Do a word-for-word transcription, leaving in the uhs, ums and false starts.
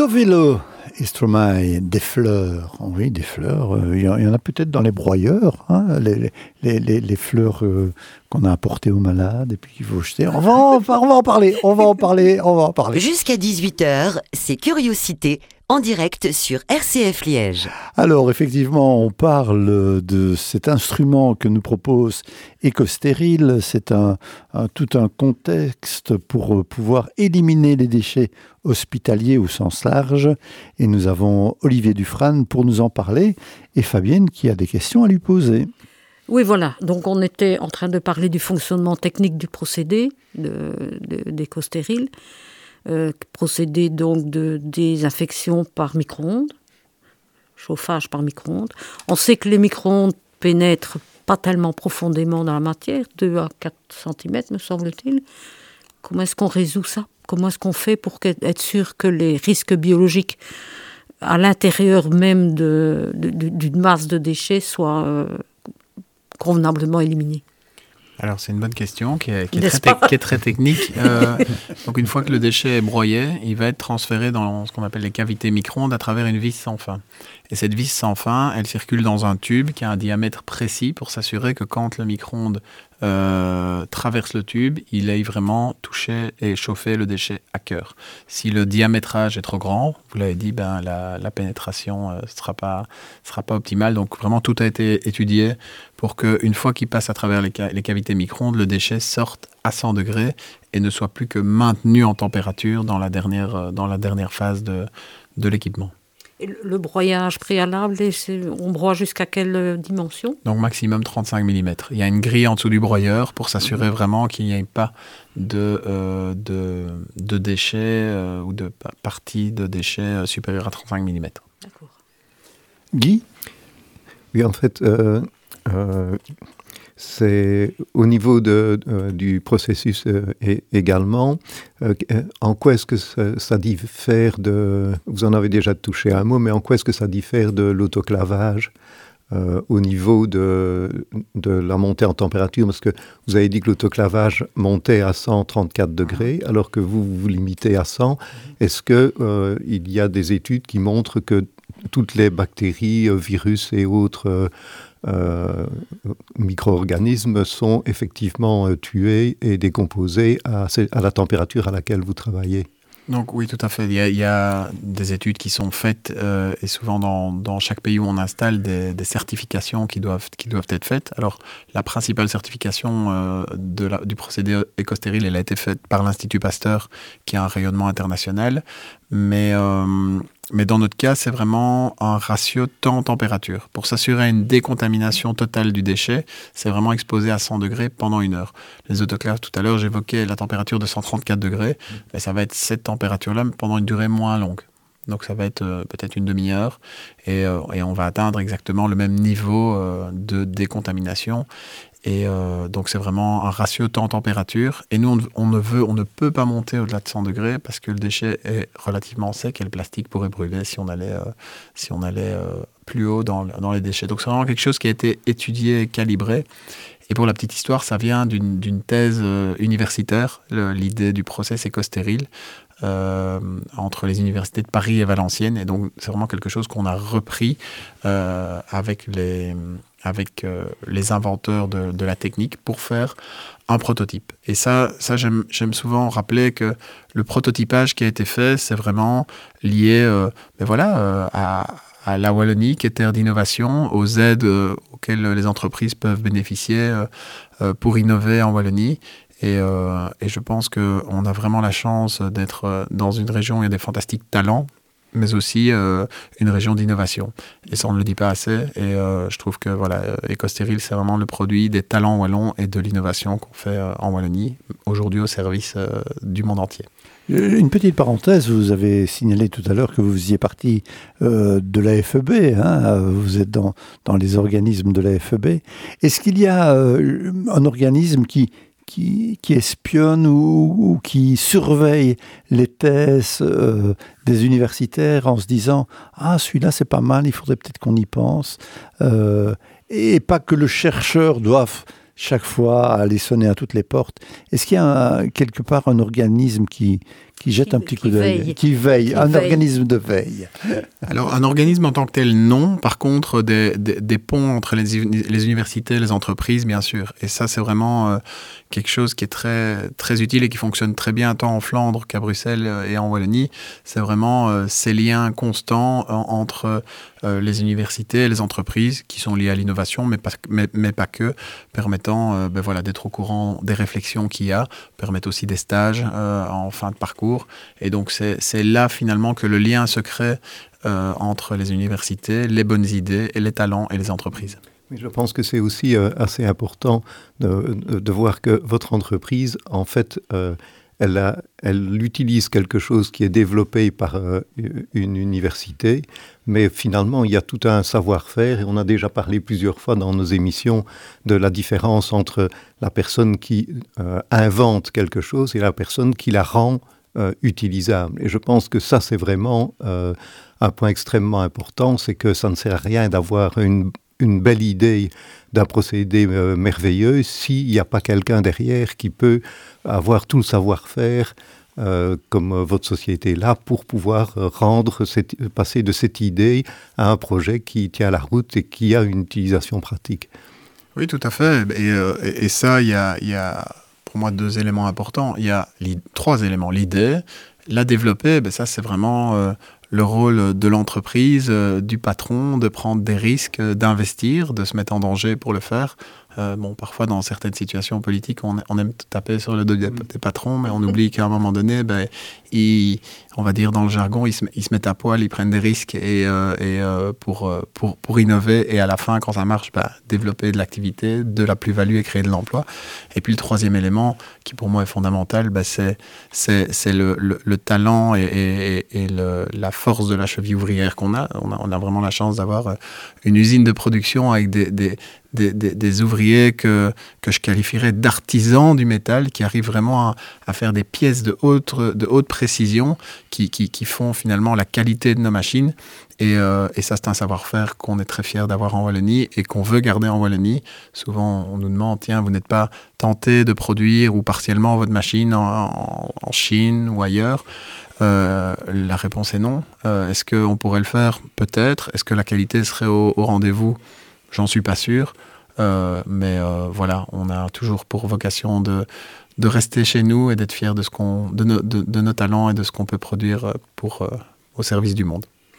Tovelo et Stromae, des fleurs. Oh oui, des fleurs. Il y, y en a peut-être dans les broyeurs, hein, les, les, les, les fleurs euh, qu'on a apportées aux malades et puis qu'il faut jeter. On va, en, on va en parler, on va en parler, on va en parler. Jusqu'à dix-huit heures, c'est Curiosité en direct sur R C F Liège. Alors, effectivement, on parle de cet instrument que nous propose Ecostérile. C'est un, un, tout un contexte pour pouvoir éliminer les déchets hospitaliers au sens large. Et nous avons Olivier Dufrane pour nous en parler et Fabienne qui a des questions à lui poser. Oui, voilà. Donc, on était en train de parler du fonctionnement technique du procédé de, de, d'Ecostérile. Euh, procédé donc de désinfection par micro-ondes, chauffage par micro-ondes. On sait que les micro-ondes pénètrent pas tellement profondément dans la matière, deux à quatre centimètres me semble-t-il. Comment est-ce qu'on résout ça ? Comment est-ce qu'on fait pour être sûr que les risques biologiques à l'intérieur même de, de, d'une masse de déchets soient euh, convenablement éliminés ? Alors, c'est une bonne question qui est, qui est, très, te- qui est très technique. Euh, donc, une fois que le déchet est broyé, il va être transféré dans ce qu'on appelle les cavités micro-ondes à travers une vis sans fin. Et cette vis sans fin, elle circule dans un tube qui a un diamètre précis pour s'assurer que quand le micro-ondes euh, traverse le tube, il aille vraiment toucher et chauffer le déchet à cœur. Si le diamétrage est trop grand, vous l'avez dit, ben, la, la pénétration ne euh, sera pas, sera pas optimale. Donc, vraiment, tout a été étudié pour qu'une fois qu'il passe à travers les, ca- les cavités micro-ondes, le déchet sorte à cent degrés et ne soit plus que maintenu en température dans la dernière, euh, dans la dernière phase de, de l'équipement. Et le broyage préalable, on broie jusqu'à quelle dimension ? Donc maximum trente-cinq millimètres. Il y a une grille en dessous du broyeur pour s'assurer vraiment qu'il n'y ait pas de, euh, de, de déchets euh, ou de parties de déchets supérieures à trente-cinq millimètres. D'accord. Guy ? Oui, en fait, euh, euh, c'est au niveau de, euh, du processus euh, et, également. Euh, en quoi est-ce que ça, ça diffère de... Vous en avez déjà touché un mot, mais en quoi est-ce que ça diffère de l'autoclavage euh, au niveau de, de la montée en température ? Parce que vous avez dit que l'autoclavage montait à cent trente-quatre degrés, alors que vous vous limitez à cent. Est-ce qu'il euh, y a des études qui montrent que toutes les bactéries, virus et autres... Euh, Euh, micro-organismes sont effectivement euh, tués et décomposés à, à la température à laquelle vous travaillez. Donc oui, tout à fait. Il y a, il y a des études qui sont faites euh, et souvent dans, dans chaque pays où on installe des, des certifications qui doivent, qui doivent être faites. Alors la principale certification euh, de la, du procédé Ecostérile, elle a été faite par l'Institut Pasteur qui a un rayonnement international. Mais, euh, mais dans notre cas, c'est vraiment un ratio temps-température. Pour s'assurer une décontamination totale du déchet, c'est vraiment exposé à cent degrés pendant une heure. Les autoclaves, tout à l'heure, j'évoquais la température de cent trente-quatre degrés, mais ça va être cette température-là pendant une durée moins longue. Donc ça va être euh, peut-être une demi-heure et, euh, et on va atteindre exactement le même niveau euh, de décontamination. Et euh, donc c'est vraiment un ratio temps-température. Et nous, on, on ne veut, on ne peut pas monter au-delà de cent degrés parce que le déchet est relativement sec et le plastique pourrait brûler si on allait, euh, si on allait euh, plus haut dans, dans les déchets. Donc c'est vraiment quelque chose qui a été étudié et calibré. Et pour la petite histoire, ça vient d'une, d'une thèse euh, universitaire, le, l'idée du process Ecostérile, euh, entre les universités de Paris et Valenciennes. Et donc c'est vraiment quelque chose qu'on a repris euh, avec les... avec euh, les inventeurs de, de la technique pour faire un prototype. Et ça, ça j'aime, j'aime souvent rappeler que le prototypage qui a été fait, c'est vraiment lié euh, ben voilà, euh, à, à la Wallonie, qui est terre d'innovation, aux aides euh, auxquelles les entreprises peuvent bénéficier euh, euh, pour innover en Wallonie. Et, euh, et je pense qu'on a vraiment la chance d'être dans une région où il y a des fantastiques talents, mais aussi euh, une région d'innovation. Et ça, on ne le dit pas assez. Et euh, je trouve que voilà, Ecostérile, c'est vraiment le produit des talents wallons et de l'innovation qu'on fait euh, en Wallonie, aujourd'hui au service euh, du monde entier. Une petite parenthèse, vous avez signalé tout à l'heure que vous faisiez partie euh, de l'A F E B, hein, vous êtes dans, dans les organismes de l'A F E B. Est-ce qu'il y a euh, un organisme qui... Qui, qui espionne ou, ou qui surveille les thèses euh, des universitaires en se disant « Ah, celui-là, c'est pas mal, il faudrait peut-être qu'on y pense. Euh, » Et pas que le chercheur doive chaque fois aller sonner à toutes les portes. Est-ce qu'il y a un, quelque part un organisme qui, qui jette qui, un petit qui coup d'œil, veille. qui veille, Qui un veille. organisme de veille. Alors, un organisme en tant que tel, non. Par contre, des, des, des ponts entre les, les universités et les entreprises, bien sûr. Et ça, c'est vraiment euh, quelque chose qui est très, très utile et qui fonctionne très bien tant en Flandre qu'à Bruxelles et en Wallonie. C'est vraiment euh, ces liens constants en, entre euh, les universités et les entreprises qui sont liés à l'innovation, mais pas, mais, mais pas que, permettant euh, ben voilà, d'être au courant des réflexions qu'il y a, permettent aussi des stages euh, en fin de parcours. Et donc, c'est, c'est là, finalement, que le lien se crée euh, entre les universités, les bonnes idées, et les talents et les entreprises. Mais je pense que c'est aussi euh, assez important de, de, de voir que votre entreprise, en fait, euh, elle, a, elle utilise quelque chose qui est développé par euh, une université, mais finalement, il y a tout un savoir-faire, et on a déjà parlé plusieurs fois dans nos émissions de la différence entre la personne qui euh, invente quelque chose et la personne qui la rend euh, utilisable. Et je pense que ça, c'est vraiment euh, un point extrêmement important, c'est que ça ne sert à rien d'avoir une une belle idée d'un procédé euh, merveilleux s'il n'y a pas quelqu'un derrière qui peut avoir tout le savoir-faire euh, comme euh, votre société est là pour pouvoir euh, rendre cette, passer de cette idée à un projet qui tient la route et qui a une utilisation pratique. Oui, tout à fait. Et, euh, et, et ça, il y a, y a pour moi deux éléments importants. Il y a trois éléments. L'idée, la développer, ben ça c'est vraiment euh, le rôle de l'entreprise, euh, du patron, de prendre des risques, euh, d'investir, de se mettre en danger pour le faire. Euh, bon, parfois, dans certaines situations politiques, on, on aime taper sur le dos des, des patrons, mais on oublie qu'à un moment donné, ben, ils, on va dire dans le jargon, ils se, ils se mettent à poil, ils prennent des risques et, euh, et, euh, pour, pour, pour innover. Et à la fin, quand ça marche, ben, développer de l'activité, de la plus-value et créer de l'emploi. Et puis, le troisième élément, qui pour moi est fondamental, ben, c'est, c'est, c'est le, le, le talent et, et, et le, la force de la cheville ouvrière qu'on a. On a. On a vraiment la chance d'avoir une usine de production avec des... des Des, des, des ouvriers que, que je qualifierais d'artisans du métal qui arrivent vraiment à, à faire des pièces de haute, de haute précision qui, qui, qui font finalement la qualité de nos machines. Et, euh, et ça, c'est un savoir-faire qu'on est très fiers d'avoir en Wallonie et qu'on veut garder en Wallonie. Souvent, on nous demande, tiens, vous n'êtes pas tenté de produire ou partiellement votre machine en, en, en Chine ou ailleurs ? Euh, la réponse est non. Euh, est-ce qu'on pourrait le faire ? Peut-être. Est-ce que la qualité serait au, au rendez-vous ? J'en suis pas sûr, euh, mais euh, voilà, on a toujours pour vocation de, de rester chez nous et d'être fiers de, ce qu'on, de, no, de, de nos talents et de ce qu'on peut produire pour, euh, au service du monde.